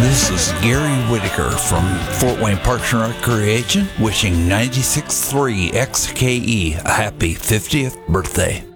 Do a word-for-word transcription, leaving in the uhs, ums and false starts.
This is Gary Whitaker from Fort Wayne Parks and Recreation, wishing ninety-six point three X K E a happy fiftieth birthday.